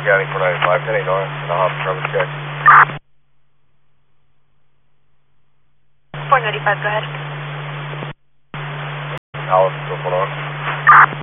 County 495, 10 north, and I'll have trouble check. 495, go ahead. Alice, go for north.